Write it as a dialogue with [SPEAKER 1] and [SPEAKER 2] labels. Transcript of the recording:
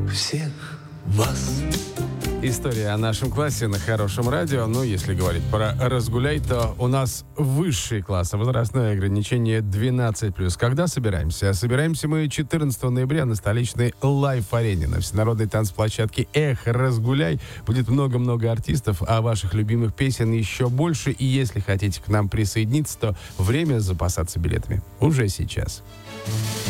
[SPEAKER 1] всех вас.
[SPEAKER 2] История о нашем классе на хорошем радио. Ну, если говорить про «Разгуляй», то у нас высший класс, возрастное ограничение 12+. Когда собираемся? Собираемся мы 14 ноября на столичной Лайф-арене. На всенародной танцплощадке «Эх, разгуляй» будет много-много артистов, а ваших любимых песен еще больше. И если хотите к нам присоединиться, то время запасаться билетами уже сейчас.